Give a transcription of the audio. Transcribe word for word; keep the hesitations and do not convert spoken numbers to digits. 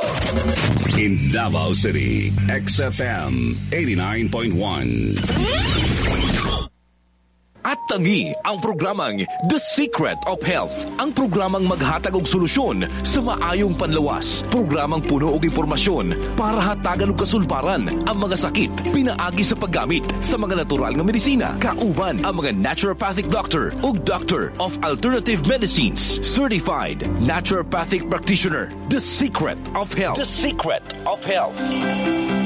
In Davao City, X F M eighty-nine point one. At tangi ang programang The Secret of Health. Ang programang maghatag og solusyon sa maayong panlawas. Programang puno og impormasyon para hatagan og kasulbaran ang mga sakit pinaagi sa paggamit sa mga natural nga medisina. Kauban ang mga naturopathic doctor ug doctor of alternative medicines. Certified naturopathic practitioner. The Secret of Health. The Secret of Health.